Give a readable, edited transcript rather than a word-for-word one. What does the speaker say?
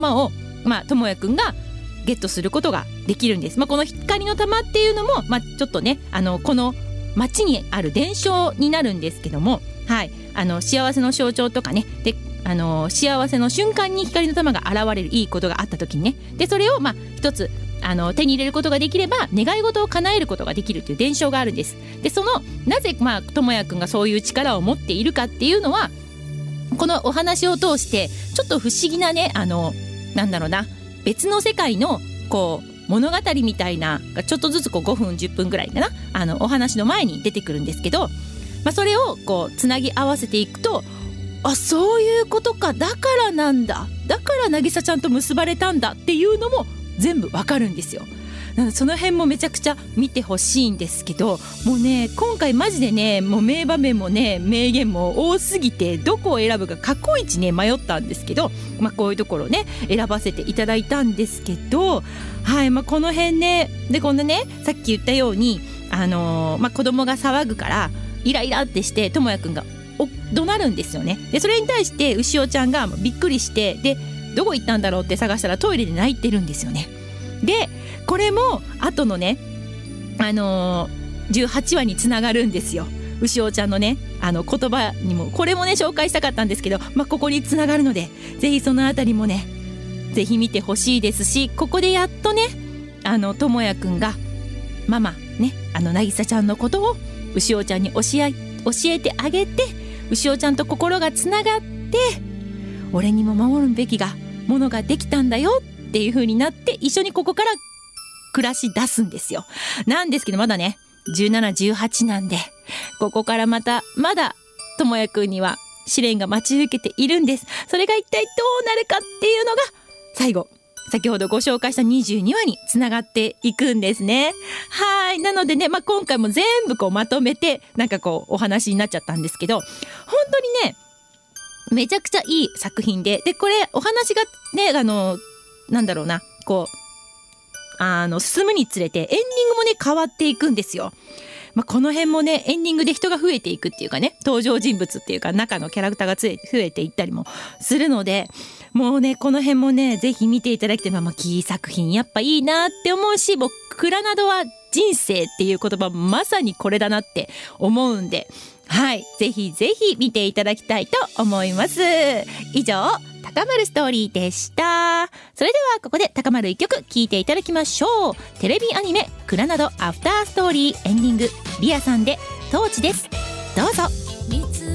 を智也くんがゲットすることができるんです。この光の玉っていうのも、ちょっとねこの街にある伝承になるんですけども、はい、幸せの象徴とかね、で幸せの瞬間に光の玉が現れるいいことがあった時にね、でそれを一つ手に入れることができれば願い事を叶えることができるという伝承があるんです。でそのなぜ智也くんがそういう力を持っているかっていうのは、このお話を通してちょっと不思議なねなんだろうな、別の世界のこう物語みたいながちょっとずつ5分10分ぐらいかなお話の前に出てくるんですけど、それをこうつなぎ合わせていくと、そういうことか、だからなんだ、だから渚ちゃんと結ばれたんだっていうのも全部わかるんですよ。その辺もめちゃくちゃ見てほしいんですけど、もうね今回マジでねもう名場面もね名言も多すぎてどこを選ぶか過去一ね迷ったんですけど、こういうところね選ばせていただいたんですけど、はい、この辺ねでこんなねさっき言ったように子供が騒ぐからイライラってして智也くんが怒鳴るんですよね。でそれに対して牛尾ちゃんがびっくりして、でどこ行ったんだろうって探したらトイレで泣いてるんですよね。でこれも後のね18話につながるんですよ。牛尾ちゃんのね言葉にもこれもね紹介したかったんですけど、ここにつながるのでぜひそのあたりもねぜひ見てほしいですし、ここでやっとね智也くんがママね渚ちゃんのことを牛尾ちゃんに教えてあげて、牛尾ちゃんと心がつながって、俺にも守るべきものができたんだよっていう風になって一緒にここから暮らし出すんですよ。なんですけどまだね17、18なんで、ここからまだ智也くんには試練が待ち受けているんです。それが一体どうなるかっていうのが最後先ほどご紹介した22話につながっていくんですね。はい、なのでね、今回も全部まとめてお話になっちゃったんですけど、本当にねめちゃくちゃいい作品で、これお話がねなんだろうな進むにつれてエンディングもね変わっていくんですよ。この辺もねエンディングで人が増えていくっていうかね、登場人物っていうか中のキャラクターが増えていったりもするので、もうねこの辺もねぜひ見ていただきたい。キー作品やっぱいいなって思うし、僕クラナドは人生っていう言葉まさにこれだなって思うんで、はい、ぜひぜひ見ていただきたいと思います。以上高まるストーリーでした。それではここで高まる一曲聴いていただきましょう。テレビアニメクラナドアフターストーリーエンディング、リアさんでトーチです。どうぞ。